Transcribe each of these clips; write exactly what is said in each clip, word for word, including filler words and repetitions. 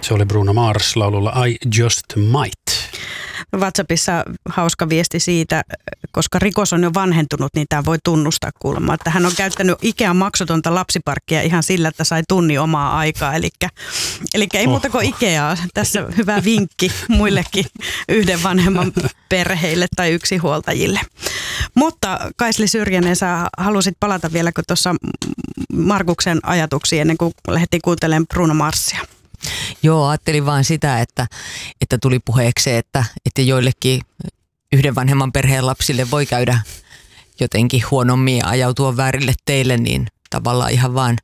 Se oli Bruno Mars laululla I Just Might. WhatsAppissa hauska viesti siitä, koska rikos on jo vanhentunut, niin tämä voi tunnustaa kuulemma, että hän on käyttänyt Ikean maksutonta lapsiparkkia ihan sillä, että sai tunnin omaa aikaa. Eli, eli ei muuta kuin Ikeaa. Tässä hyvä vinkki muillekin yhden vanhemman perheille tai yksinhuoltajille. Mutta Kaisli Syrjänen, sä halusit palata vielä tuossa Markuksen ajatuksiin ennen kuin lähdettiin kuuntelemaan Bruno Marsia. Joo, ajattelin vaan sitä, että, että tuli puheeksi, että, että joillekin yhden vanhemman perheen lapsille voi käydä jotenkin huonommin ja ajautua väärille teille, niin tavallaan ihan vaan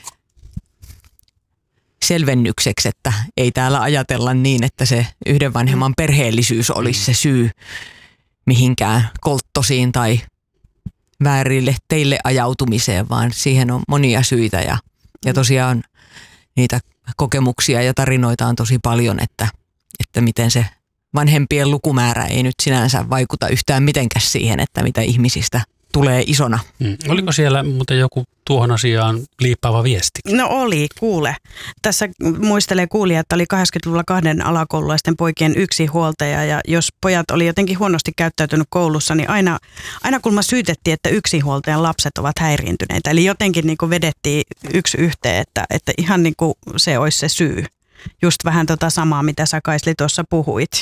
selvennykseksi, että ei täällä ajatella niin, että se yhden vanhemman perheellisyys olisi se syy mihinkään kolttosiin tai väärille teille ajautumiseen, vaan siihen on monia syitä ja, ja tosiaan niitä kokemuksia ja tarinoita on tosi paljon, että, että miten se vanhempien lukumäärä ei nyt sinänsä vaikuta yhtään mitenkään siihen, että mitä ihmisistä tulee isona. Mm. Oliko siellä muuten joku tuohon asiaan liippaava viesti? No oli, kuule. Tässä muistelee kuulija, että oli kahdeksankymmentäluvulla kahden alakoululaisten poikien yksinhuoltaja ja jos pojat oli jotenkin huonosti käyttäytynyt koulussa, niin aina, aina kun mä syytettiin, että yksinhuoltajan lapset ovat häiriintyneitä. Eli jotenkin niin kuin vedettiin yksi yhteen, että, että ihan niin kuin se olisi se syy. Just vähän tota samaa, mitä sä Kaisli tuossa puhuit.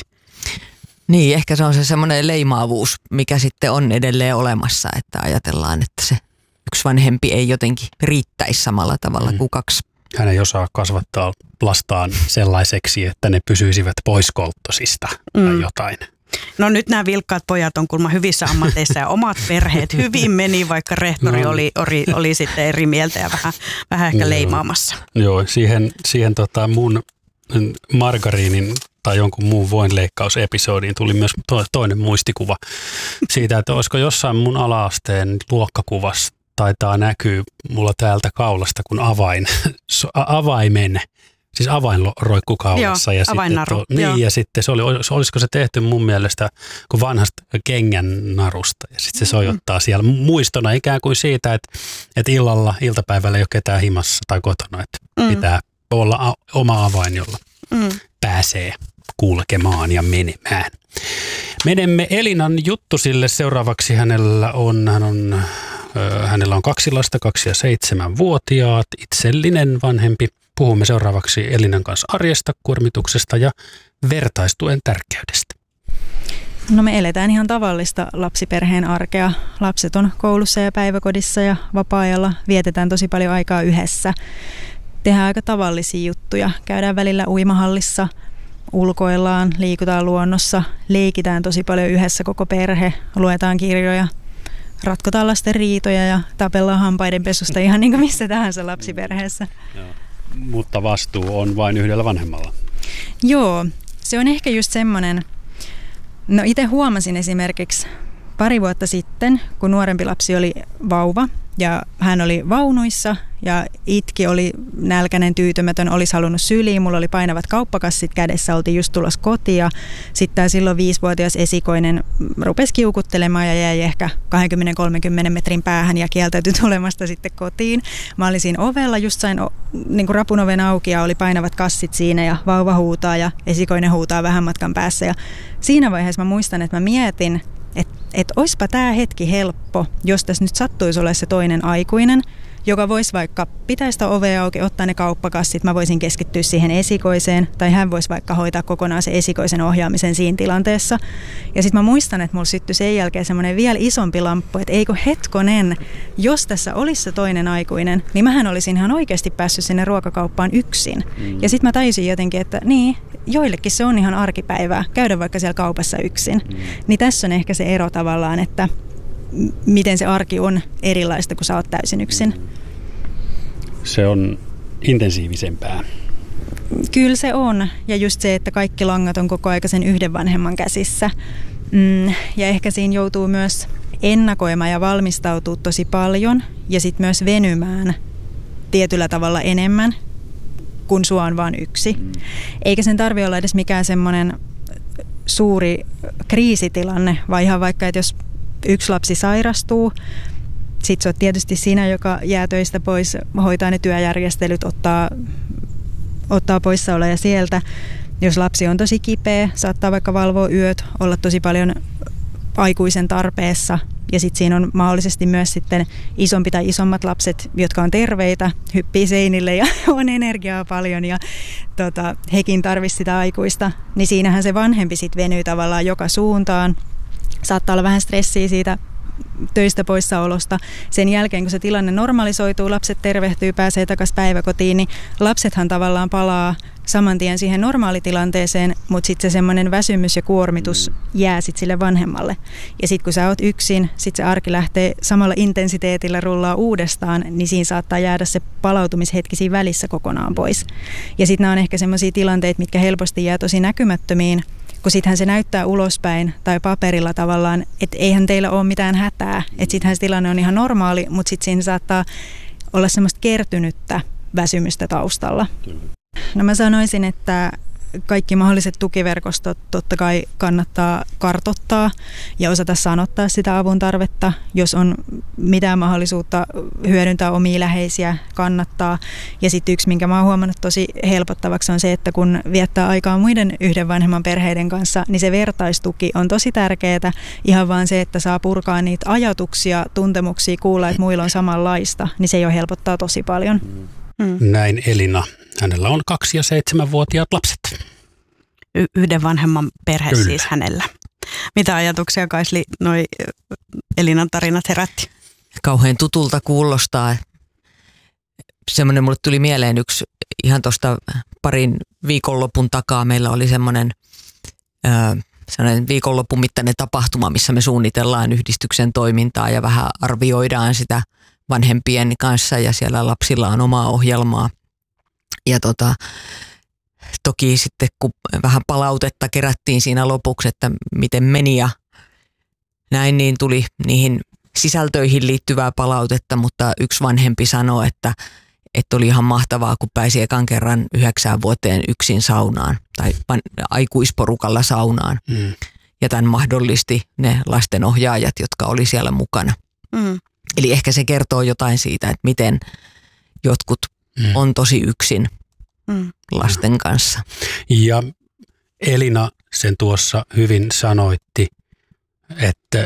Niin, ehkä se on se semmoinen leimaavuus, mikä sitten on edelleen olemassa, että ajatellaan, että se yksi vanhempi ei jotenkin riittäisi samalla tavalla mm. kuin kaksi. Hän ei osaa kasvattaa lastaan sellaiseksi, että ne pysyisivät pois kolttosista mm. tai jotain. No nyt nämä vilkkaat pojat on kulma hyvissä ammateissa ja omat perheet hyvin meni, vaikka rehtori no. oli, oli, oli sitten eri mieltä ja vähän, vähän ehkä no, leimaamassa. Joo, siihen, siihen tota mun margariinin tai jonkun muun voinleikkausepisodiin tuli myös to, toinen muistikuva siitä, että olisiko jossain mun ala-asteen luokkakuvassa taitaa näkyy mulla täältä kaulasta kun avain, avaimen, siis avain roikku kaulassa. Joo, ja avainnaru. Sitten, to, niin, ja sitten se oli, olisiko se tehty mun mielestä kuin vanhasta kengän narusta ja sitten se sojottaa siellä muistona ikään kuin siitä, että, että illalla, iltapäivällä ei ole ketään himassa tai kotona, että mm. pitää olla oma avain, jolla mm. pääsee kulkemaan ja menemään. Menemme Elinan Juttusille. Seuraavaksi hänellä on, hän on, äh, hänellä on kaksi lasta, kaksi ja seitsemänvuotiaat, itsellinen vanhempi. Puhumme seuraavaksi Elinan kanssa arjesta, kuormituksesta ja vertaistuen tärkeydestä. No me eletään ihan tavallista lapsiperheen arkea. Lapset on koulussa ja päiväkodissa ja vapaa-ajalla vietetään tosi paljon aikaa yhdessä. Tehdään aika tavallisia juttuja. Käydään välillä uimahallissa, ulkoillaan, liikutaan luonnossa, leikitään tosi paljon yhdessä koko perhe, luetaan kirjoja, ratkotaan lasten riitoja ja tapellaan hampaidenpesusta ihan niin kuin missä tahansa lapsiperheessä. Joo. Mutta vastuu on vain yhdellä vanhemmalla. Joo, se on ehkä just semmoinen, no itse huomasin esimerkiksi pari vuotta sitten, kun nuorempi lapsi oli vauva ja hän oli vaunuissa ja itki, oli nälkäinen, tyytymätön, olisi halunnut syliin. Mulla oli painavat kauppakassit kädessä, oltiin just tulossa kotiin. Sitten tämä silloin viisivuotias esikoinen rupesi kiukuttelemaan ja jäi ehkä kaksikymmentä kolmekymmentä metrin päähän ja kieltäytyi tulemasta sitten kotiin. Mä olin siinä ovella, just sain niin kuin rapun oven auki ja oli painavat kassit siinä ja vauva huutaa ja esikoinen huutaa vähän matkan päässä. Ja siinä vaiheessa mä muistan, että mä mietin, että et oispa tämä hetki helppo, jos tässä nyt sattuisi olla se toinen aikuinen, joka voisi vaikka pitää sitä ovea auki, ottaa ne kauppakassit, mä voisin keskittyä siihen esikoiseen, tai hän voisi vaikka hoitaa kokonaan se esikoisen ohjaamisen siinä tilanteessa. Ja sitten mä muistan, että mulla syttyi sen jälkeen semmoinen vielä isompi lamppu, että eikö hetkonen, jos tässä olisi se toinen aikuinen, niin mähän olisin ihan oikeasti päässyt sinne ruokakauppaan yksin. Mm. Ja sitten mä tajusin jotenkin, että niin, joillekin se on ihan arkipäivää, käydä vaikka siellä kaupassa yksin. Mm. Niin tässä on ehkä se ero tavallaan, että miten se arki on erilaista, kun sä oot täysin yksin. Se on intensiivisempää. Kyllä se on. Ja just se, että kaikki langat on koko ajan sen yhden vanhemman käsissä. Mm, ja ehkä siinä joutuu myös ennakoimaan ja valmistautuu tosi paljon. Ja sitten myös venymään tietyllä tavalla enemmän, kun sua on vaan yksi. Mm. Eikä sen tarvitse olla edes mikään semmoinen suuri kriisitilanne, vaan ihan vaikka, että jos yksi lapsi sairastuu, sitten sä oot tietysti sinä, joka jää töistä pois, hoitaa ne työjärjestelyt, ottaa ottaa poissaoloja sieltä. Jos lapsi on tosi kipeä, saattaa vaikka valvoa yöt, olla tosi paljon aikuisen tarpeessa. Ja sitten siinä on mahdollisesti myös sitten isompi tai isommat lapset, jotka on terveitä, hyppii seinille ja on energiaa paljon ja tota, hekin tarvitsisi sitä aikuista. Niin siinähän se vanhempi sitten venyy tavallaan joka suuntaan. Saattaa olla vähän stressiä siitä töistä poissaolosta. Sen jälkeen, kun se tilanne normalisoituu, lapset tervehtyy, pääsee takaisin päiväkotiin, niin lapsethan tavallaan palaa saman tien siihen normaalitilanteeseen, mutta sitten se semmoinen väsymys ja kuormitus jää sitten sille vanhemmalle. Ja sitten kun sä oot yksin, sitten se arki lähtee samalla intensiteetillä rullaa uudestaan, niin siinä saattaa jäädä se palautumishetki siinä välissä kokonaan pois. Ja sitten nämä on ehkä semmoisia tilanteita, mitkä helposti jää tosi näkymättömiin, kun sittenhän se näyttää ulospäin tai paperilla tavallaan, että eihän teillä ole mitään hätää. Että sittenhän se tilanne on ihan normaali, mutta sitten siinä saattaa olla semmoista kertynyttä väsymystä taustalla. No mä sanoisin, että kaikki mahdolliset tukiverkostot totta kai kannattaa kartoittaa ja osata sanottaa sitä avun tarvetta. Jos on mitään mahdollisuutta hyödyntää omia läheisiä, kannattaa. Ja sitten yksi, minkä mä oon huomannut tosi helpottavaksi, on se, että kun viettää aikaa muiden yhden vanhemman perheiden kanssa, niin se vertaistuki on tosi tärkeää. Ihan vaan se, että saa purkaa niitä ajatuksia, tuntemuksia, kuulla, että muilla on samanlaista, niin se jo helpottaa tosi paljon. Mm. Näin Elina. Hänellä on kaksi- ja seitsemänvuotiaat lapset. Y- yhden vanhemman perhe Kyllä. siis hänellä. Mitä ajatuksia, Kaisli, noi Elinan tarinat herätti? Kauhean tutulta kuulostaa. Semmoinen mulle tuli mieleen yksi ihan tuosta parin viikonlopun takaa. Meillä oli semmoinen, äh, semmoinen viikonlopun mittainen tapahtuma, missä me suunnitellaan yhdistyksen toimintaa ja vähän arvioidaan sitä vanhempien kanssa ja siellä lapsilla on omaa ohjelmaa. Ja tota, toki sitten kun vähän palautetta kerättiin siinä lopuksi, että miten meni ja näin, niin tuli niihin sisältöihin liittyvää palautetta, mutta yksi vanhempi sanoi, että, että oli ihan mahtavaa, kun pääsi ekan kerran yhdeksään vuoteen yksin saunaan tai aikuisporukalla saunaan. Mm. Ja tämän mahdollisti ne lastenohjaajat, jotka oli siellä mukana. Mm. Eli ehkä se kertoo jotain siitä, että miten jotkut mm. on tosi yksin mm. lasten kanssa. Ja Elina sen tuossa hyvin sanoitti, että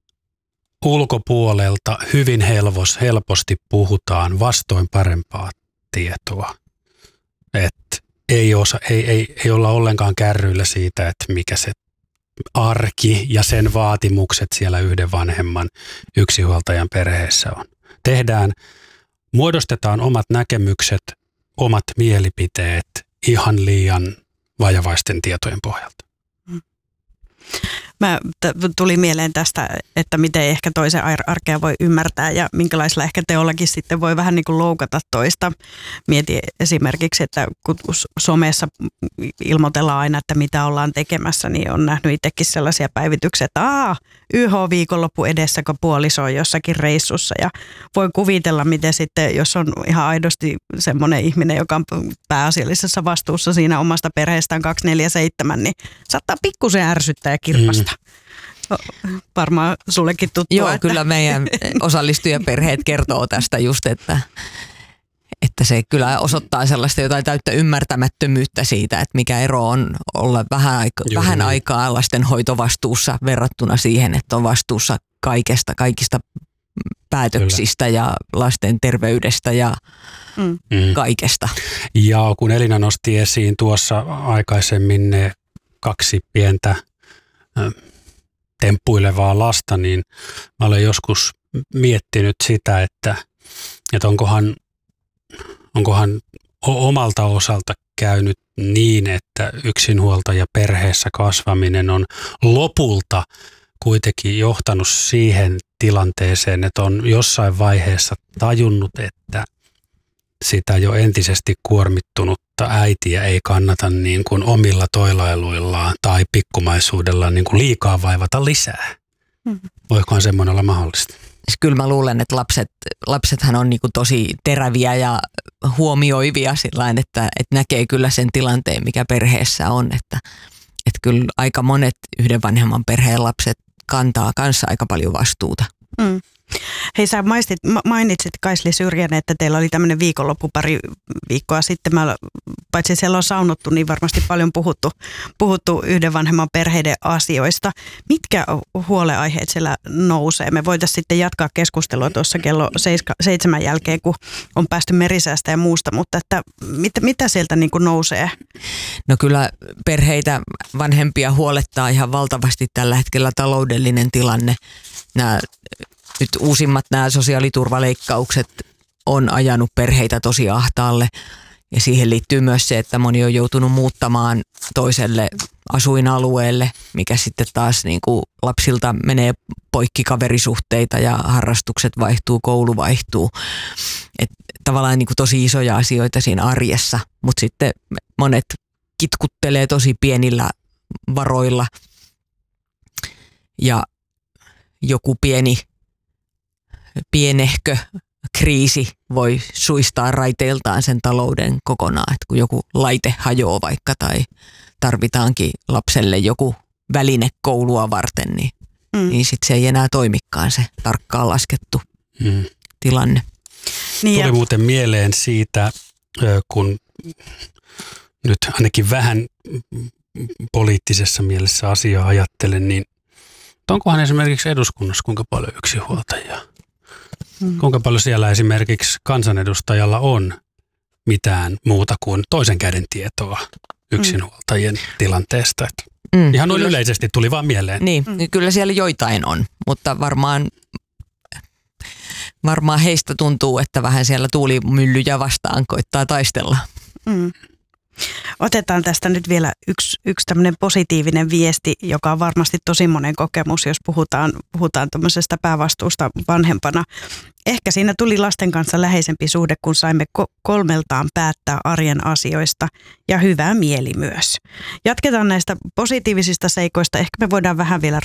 ulkopuolelta hyvin helpos, helposti puhutaan vastoin parempaa tietoa. Että ei, osa, ei, ei, ei olla ollenkaan kärryillä siitä, että mikä se arki ja sen vaatimukset siellä yhden vanhemman yksinhuoltajan perheessä on. Tehdään, muodostetaan omat näkemykset, omat mielipiteet ihan liian vajavaisten tietojen pohjalta. Mä t- tuli mieleen tästä, että miten ehkä toisen arkea voi ymmärtää ja minkälaisella ehkä teollakin sitten voi vähän niin kuin loukata toista. Mieti esimerkiksi, että kun somessa ilmoitellaan aina, että mitä ollaan tekemässä, niin on nähnyt itsekin sellaisia päivityksiä, että aah, Y H-viikonloppu edessä, kun puoliso on jossakin reissussa ja voi kuvitella, miten sitten, jos on ihan aidosti semmoinen ihminen, joka on pääasiallisessa vastuussa siinä omasta perheestään kaksikymmentäneljä seitsemän, niin saattaa pikkusen ärsyttää ja kirpasta. Mm. Varmaan sullekin tuttua. Joo, että... kyllä meidän osallistujaperheet kertoo tästä just, että, että se kyllä osoittaa sellaista jotain täyttä ymmärtämättömyyttä siitä, että mikä ero on olla vähän, aika, vähän aikaa lastenhoitovastuussa verrattuna siihen, että on vastuussa kaikesta, kaikista päätöksistä kyllä. ja lasten terveydestä ja mm. kaikesta. Ja kun Elina nosti esiin tuossa aikaisemmin ne kaksi pientä temppuilevaa lasta, niin mä olen joskus miettinyt sitä, että, että onkohan, onkohan omalta osalta käynyt niin, että yksinhuoltaja perheessä kasvaminen on lopulta kuitenkin johtanut siihen tilanteeseen, että on jossain vaiheessa tajunnut, että sitä jo entisesti kuormittunutta äitiä ei kannata niin kuin omilla toilailuillaan tai pikkumaisuudellaan niin kuin liikaa vaivata lisää. Mm. Voikohan semmoinen olla mahdollista? Kyllä mä luulen, että lapset, lapsethan on niin kuin tosi teräviä ja huomioivia sillain, että, että näkee kyllä sen tilanteen, mikä perheessä on. Että, että kyllä aika monet yhden vanhemman perheen lapset kantaa kanssa aika paljon vastuuta. Mm. Hei, sä mainitsit, mainitsit Kaisli Syrjänen, että teillä oli tämmöinen viikonloppu pari viikkoa sitten. Mä, paitsi siellä on saunottu, niin varmasti paljon puhuttu, puhuttu yhden vanhemman perheiden asioista. Mitkä huoleaiheet siellä nousee? Me voitaisiin sitten jatkaa keskustelua tuossa kello seitsemän jälkeen, kun on päästy merisäästä ja muusta, mutta että mit, mitä sieltä niin kuin nousee? No kyllä perheitä, vanhempia huolettaa ihan valtavasti tällä hetkellä taloudellinen tilanne. Nämä nyt uusimmat nämä sosiaaliturvaleikkaukset on ajanut perheitä tosi ahtaalle ja siihen liittyy myös se, että moni on joutunut muuttamaan toiselle asuinalueelle, mikä sitten taas niin kuin lapsilta menee poikki kaverisuhteita ja harrastukset vaihtuu, koulu vaihtuu. Et tavallaan niin kuin tosi isoja asioita siinä arjessa, mutta sitten monet kitkuttelee tosi pienillä varoilla ja joku pieni pienehkö kriisi voi suistaa raiteiltaan sen talouden kokonaan, että kun joku laite hajoaa vaikka tai tarvitaankin lapselle joku väline koulua varten, niin, mm. niin sitten se ei enää toimikaan se tarkkaan laskettu mm. tilanne. Niin tuli muuten mieleen siitä, kun nyt ainakin vähän poliittisessa mielessä asiaa ajattelen, niin onkohan esimerkiksi eduskunnassa kuinka paljon yksinhuoltajia? Hmm. Kuinka paljon siellä esimerkiksi kansanedustajalla on mitään muuta kuin toisen käden tietoa yksinhuoltajien hmm. tilanteesta? Hmm. Ihan noin yleisesti tuli vaan mieleen. Niin, hmm. kyllä siellä joitain on, mutta varmaan, varmaan heistä tuntuu, että vähän siellä tuulimyllyjä vastaan koittaa taistella. Hmm. Otetaan tästä nyt vielä yksi, yksi tämmöinen positiivinen viesti, joka on varmasti tosi monen kokemus, jos puhutaan, puhutaan tuommoisesta päävastuusta vanhempana. Ehkä siinä tuli lasten kanssa läheisempi suhde, kun saimme ko- kolmeltaan päättää arjen asioista ja hyvä mieli myös. Jatketaan näistä positiivisista seikoista. Ehkä me voidaan vähän vielä